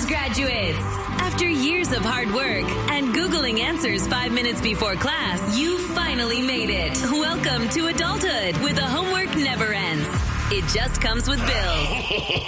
graduates. After years of hard work and Googling answers 5 minutes before class, you finally made it. Welcome to adulthood, where the homework never ends. It just comes with bills.